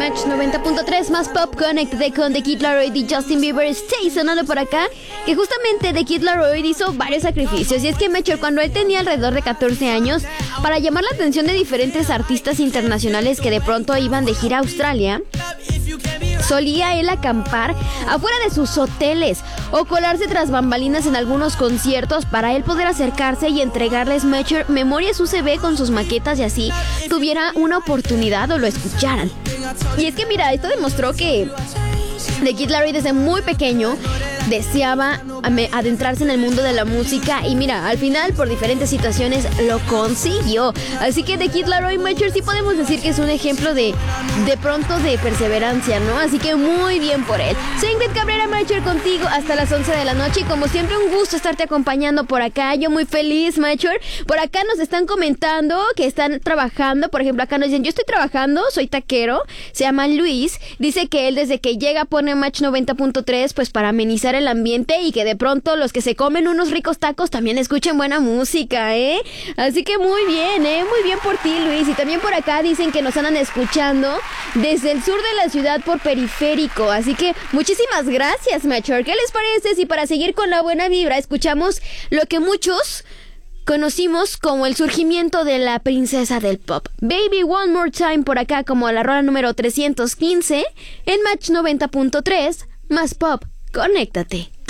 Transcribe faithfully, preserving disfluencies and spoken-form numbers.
Match noventa punto tres más pop, conéctate con The Kid Laroi y Justin Bieber. Stay sonando por acá, que justamente The Kid Laroi hizo varios sacrificios. Y es que Mecher, cuando él tenía alrededor de catorce años, para llamar la atención de diferentes artistas internacionales que de pronto iban de gira a Australia, solía él acampar afuera de sus hoteles o colarse tras bambalinas en algunos conciertos para él poder acercarse y entregarles Mecher memorias U S B con sus maquetas y así tuviera una oportunidad o lo escucharan. Y es que mira, esto demostró que The Kid Laroi desde muy pequeño deseaba adentrarse en el mundo de la música y mira, al final por diferentes situaciones lo consiguió. Así que The Kid Laroi Mecher sí podemos decir que es un ejemplo de de pronto de perseverancia, ¿no? Así que muy bien por él. Soy Ingrid Cabrera Mecher contigo hasta las once de la noche y como siempre un gusto estarte acompañando por acá. Yo muy feliz, Mecher. Por acá nos están comentando que están trabajando. Por ejemplo, acá nos dicen, yo estoy trabajando, soy taquero. Se llama Luis. Dice que él desde que llega pone Match noventa punto tres pues para amenizar el ambiente y que de pronto los que se comen unos ricos tacos también escuchen buena música, ¿eh? Así que muy bien, ¿eh? Muy bien por ti, Luis. Y también por acá dicen que nos andan escuchando desde el sur de la ciudad por Periférico. Así que muchísimas gracias, Mecher. ¿Qué les parece si para seguir con la buena vibra escuchamos lo que muchos conocimos como el surgimiento de la princesa del pop? Baby One More Time por acá como la rola número trescientos quince en Match noventa punto tres más pop. Conéctate.